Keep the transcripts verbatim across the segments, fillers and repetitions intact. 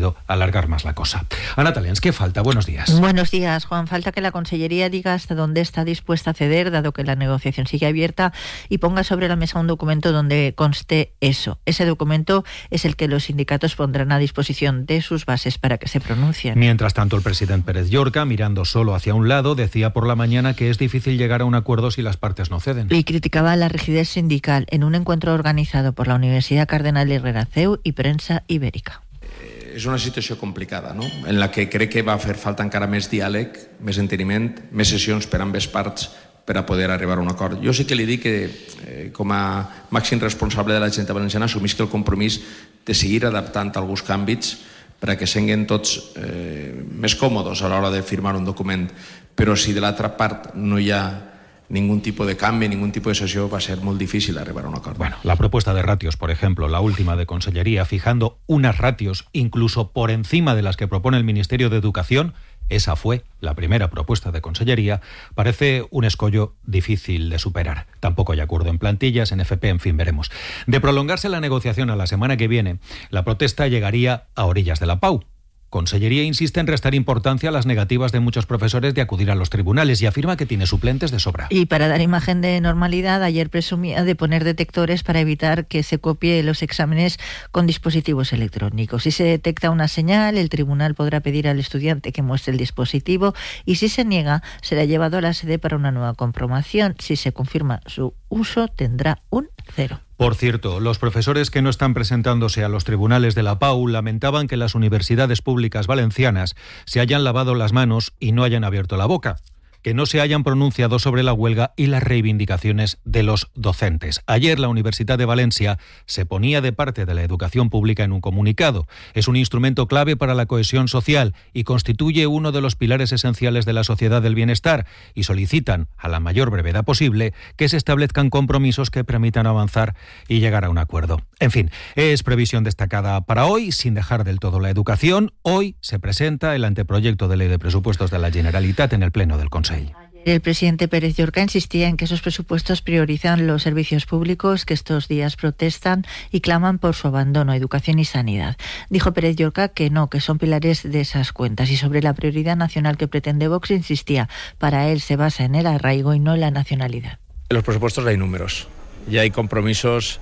querido alargar más la cosa. Ana Talens, ¿qué falta? Buenos días. Buenos días, Juan. Falta que la Consellería diga hasta dónde está dispuesta a ceder, dado que la negociación sigue abierta, y ponga sobre la mesa un documento donde conste eso. Ese documento es el que los sindicatos pondrán a disposición de sus bases para que se pronuncien. Mientras tanto, el presidente Pérez Llorca, mirando solo hacia un lado, decía por la mañana que es difícil llegar a un acuerdo si las partes no ceden. Y criticaba la rigidez sindical en un encuentro organizado por la Universidad Cardenal Herrera C E U y Prensa Ibèrica. És una situació complicada, no? En la que crec que va fer falta encara més diàleg, més enteniment, més sessions per ambes parts per a poder arribar a un acord. Jo sí que li dic que, eh, com a màxim responsable de la Generalitat Valenciana, assumisc el compromís de seguir adaptant alguns canvis per a que siguin tots eh, més còmodes a l'hora de firmar un document. Però si de l'altra part no hi ha ningún tipo de cambio, ningún tipo de sesión, va a ser muy difícil arribar a un acuerdo. Bueno, la propuesta de ratios, por ejemplo, la última de Consellería, fijando unas ratios incluso por encima de las que propone el Ministerio de Educación, esa fue la primera propuesta de Consellería, parece un escollo difícil de superar. Tampoco hay acuerdo en plantillas, en F P, en fin, veremos. De prolongarse la negociación a la semana que viene, la protesta llegaría a orillas de la Pau. Consellería insiste en restar importancia a las negativas de muchos profesores de acudir a los tribunales y afirma que tiene suplentes de sobra. Y para dar imagen de normalidad, ayer presumía de poner detectores para evitar que se copie los exámenes con dispositivos electrónicos. Si se detecta una señal, el tribunal podrá pedir al estudiante que muestre el dispositivo y si se niega, será llevado a la sede para una nueva comprobación. Si se confirma su uso, tendrá un cero. Por cierto, los profesores que no están presentándose a los tribunales de la Pau lamentaban que las universidades públicas valencianas se hayan lavado las manos y no hayan abierto la boca, que no se hayan pronunciado sobre la huelga y las reivindicaciones de los docentes. Ayer la Universidad de Valencia se ponía de parte de la educación pública en un comunicado. Es un instrumento clave para la cohesión social y constituye uno de los pilares esenciales de la sociedad del bienestar, y solicitan, a la mayor brevedad posible, que se establezcan compromisos que permitan avanzar y llegar a un acuerdo. En fin, es previsión destacada para hoy, sin dejar del todo la educación. Hoy se presenta el anteproyecto de ley de presupuestos de la Generalitat en el Pleno del Consejo. El presidente Pérez Llorca insistía en que esos presupuestos priorizan los servicios públicos que estos días protestan y claman por su abandono, educación y sanidad. Dijo Pérez Llorca que no, que son pilares de esas cuentas. Y sobre la prioridad nacional que pretende Vox insistía, para él se basa en el arraigo y no en la nacionalidad. En los presupuestos hay números y hay compromisos,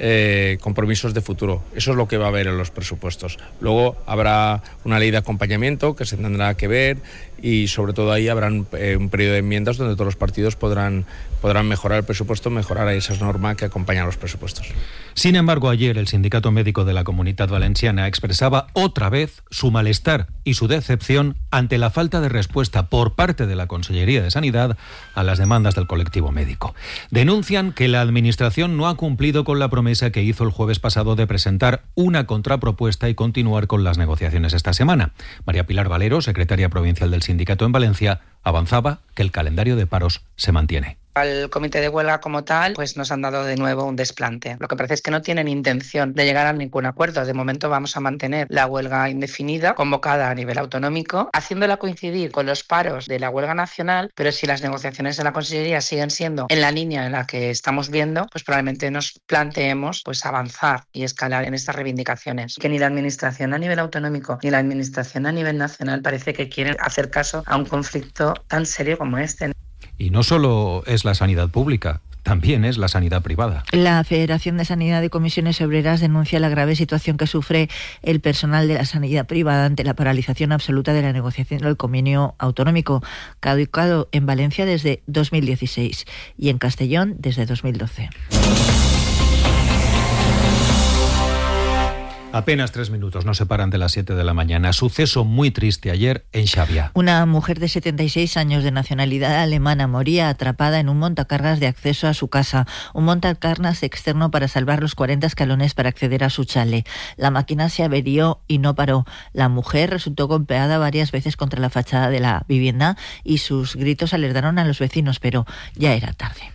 eh, compromisos de futuro. Eso es lo que va a haber en los presupuestos. Luego habrá una ley de acompañamiento que se tendrá que ver y sobre todo ahí habrá un, eh, un periodo de enmiendas donde todos los partidos podrán, podrán mejorar el presupuesto, mejorar esas normas que acompañan los presupuestos. Sin embargo, ayer el Sindicato Médico de la Comunitat Valenciana expresaba otra vez su malestar y su decepción ante la falta de respuesta por parte de la Consellería de Sanidad a las demandas del colectivo médico. Denuncian que la Administración no ha cumplido con la promesa que hizo el jueves pasado de presentar una contrapropuesta y continuar con las negociaciones esta semana. María Pilar Valero, secretaria provincial del sindicato en Valencia, avanzaba que el calendario de paros se mantiene. Al comité de huelga como tal, pues nos han dado de nuevo un desplante. Lo que parece es que no tienen intención de llegar a ningún acuerdo. De momento vamos a mantener la huelga indefinida, convocada a nivel autonómico, haciéndola coincidir con los paros de la huelga nacional, pero si las negociaciones en la Consellería siguen siendo en la línea en la que estamos viendo, pues probablemente nos planteemos pues avanzar y escalar en estas reivindicaciones. Que ni la Administración a nivel autonómico ni la Administración a nivel nacional parece que quieren hacer caso a un conflicto tan serio como este. Y no solo es la sanidad pública, también es la sanidad privada. La Federación de Sanidad y Comisiones Obreras denuncia la grave situación que sufre el personal de la sanidad privada ante la paralización absoluta de la negociación del convenio autonómico, caducado en Valencia desde dos mil dieciséis y en Castellón desde dos mil doce. Apenas tres minutos nos separan de las siete de la mañana. Suceso muy triste ayer en Xavia. Una mujer de setenta y seis años de nacionalidad alemana moría atrapada en un montacargas de acceso a su casa. Un montacargas externo para salvar los cuarenta escalones para acceder a su chale. La máquina se averió y no paró. La mujer resultó golpeada varias veces contra la fachada de la vivienda y sus gritos alertaron a los vecinos, pero ya era tarde.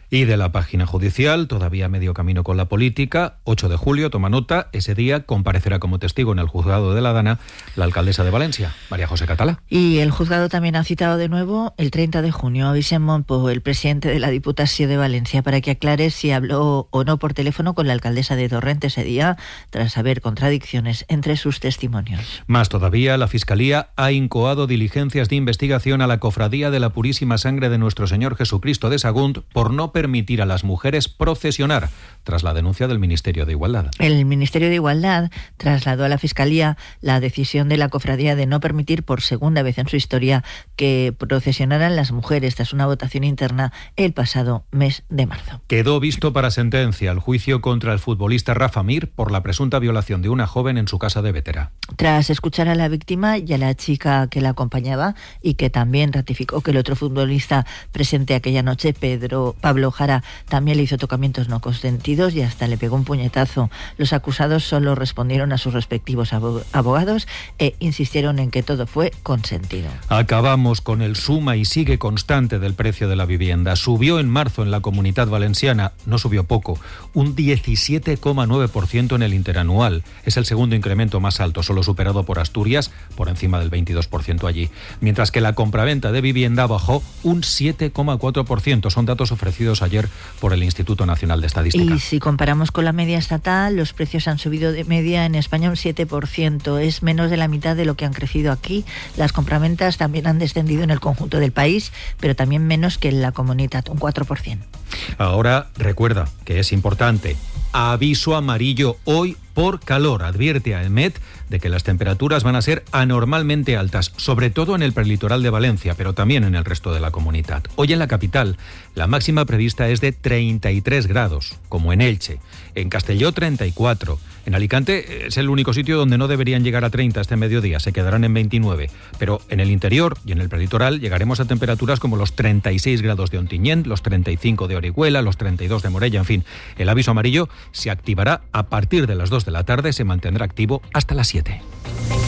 Y de la página judicial, todavía medio camino con la política, ocho de julio, toma nota, ese día comparecerá como testigo en el juzgado de la Dana la alcaldesa de Valencia, María José Catalá. Y el juzgado también ha citado de nuevo el treinta de junio a Vicent Monpou, el presidente de la Diputación de Valencia, para que aclare si habló o no por teléfono con la alcaldesa de Torrent ese día, tras haber contradicciones entre sus testimonios. Más todavía, la Fiscalía ha incoado diligencias de investigación a la Cofradía de la Purísima Sangre de Nuestro Señor Jesucristo de Sagunt por no permitir a las mujeres procesionar, tras la denuncia del Ministerio de Igualdad. El Ministerio de Igualdad trasladó a la Fiscalía la decisión de la cofradía de no permitir por segunda vez en su historia que procesionaran las mujeres tras una votación interna el pasado mes de marzo. Quedó visto para sentencia el juicio contra el futbolista Rafa Mir por la presunta violación de una joven en su casa de Bétera. Tras escuchar a la víctima y a la chica que la acompañaba, y que también ratificó que el otro futbolista presente aquella noche, Pedro Pablo Jara, también le hizo tocamientos no consentidos y hasta le pegó un puñetazo. Los acusados solo respondieron a sus respectivos abogados e insistieron en que todo fue consentido. Acabamos con el suma y sigue constante del precio de la vivienda. Subió en marzo en la Comunidad Valenciana, no subió poco, un diecisiete coma nueve por ciento en el interanual. Es el segundo incremento más alto, solo superado por Asturias, por encima del veintidós por ciento allí. Mientras que la compraventa de vivienda bajó un siete coma cuatro por ciento. Son datos ofrecidos ayer por el Instituto Nacional de Estadística. Y si comparamos con la media estatal, los precios han subido de media en España un siete por ciento. Es menos de la mitad de lo que han crecido aquí. Las compraventas también han descendido en el conjunto del país, pero también menos que en la Comunitat, un cuatro por ciento. Ahora recuerda que es importante. Aviso amarillo hoy por calor. Advierte a EMET de que las temperaturas van a ser anormalmente altas, sobre todo en el prelitoral de Valencia, pero también en el resto de la comunidad. Hoy en la capital, la máxima prevista es de treinta y tres grados, como en Elche. En Castelló, treinta y cuatro. En Alicante es el único sitio donde no deberían llegar a treinta este mediodía, se quedarán en veintinueve. Pero en el interior y en el prelitoral llegaremos a temperaturas como los treinta y seis grados de Ontinyent, los treinta y cinco de Orihuela, los treinta y dos de Morella, en fin. El aviso amarillo se activará a partir de las dos de la tarde, se mantendrá activo hasta las siete.